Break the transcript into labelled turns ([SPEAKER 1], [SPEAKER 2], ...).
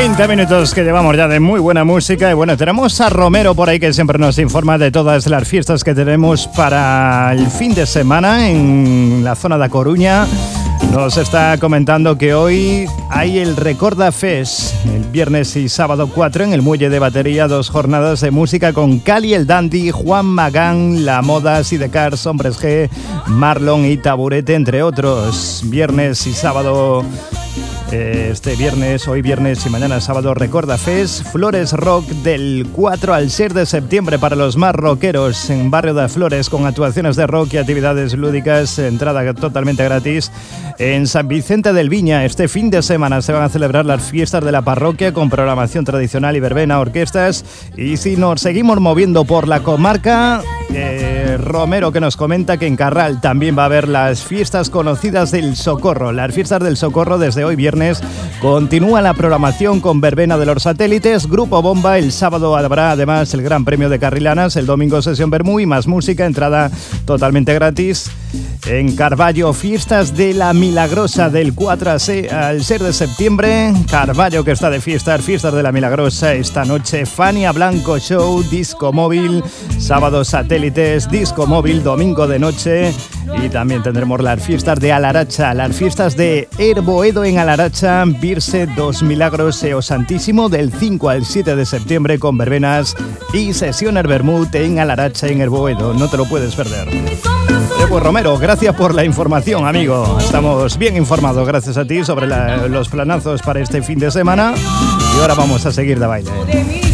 [SPEAKER 1] 30 minutos que llevamos ya de muy buena música. Y bueno, tenemos a Romero por ahí que siempre nos informa de todas las fiestas que tenemos para el fin de semana en la zona de Coruña. Nos está comentando que hoy hay el Recorda Fest, el viernes y sábado 4 en el Muelle de Batería, 2 jornadas de música con Cali el Dandy, Juan Magán, La Moda, Sidecars, Hombres G, Marlon y Taburete, entre otros. Viernes y sábado, hoy viernes y mañana sábado, Recorda Fest, Flores Rock del 4 al 6 de septiembre para los más rockeros en Barrio de Flores, con actuaciones de rock y actividades lúdicas, entrada totalmente gratis. En San Vicente del Viña, este fin de semana se van a celebrar las fiestas de la parroquia con programación tradicional y verbena, orquestas. Y si nos seguimos moviendo por la comarca, Romero que nos comenta que en Carral también va a haber las fiestas conocidas del Socorro. Las fiestas del Socorro desde hoy viernes continúa la programación con verbena de los satélites, Grupo Bomba. El sábado habrá además el Gran Premio de Carrilanas, el domingo sesión Bermú y más música, entrada totalmente gratis. En Carballo, fiestas de la Milagrosa del 4 al 6 de septiembre. Carballo que está de fiestas de la Milagrosa esta noche. Fania Blanco Show, Disco Móvil, sábado satélites, Disco Móvil, domingo de noche. Y también tendremos las fiestas de Alaracha, las fiestas de Herboedo en Alaracha, Virse dos Milagros e o Santísimo del 5 al 7 de septiembre con verbenas y sesiones Bermud en Alaracha en Herboedo. No te lo puedes perder. Pues Romero, gracias por la información, amigo. Estamos bien informados gracias a ti sobre los planazos para este fin de semana. Y ahora vamos a seguir de baile.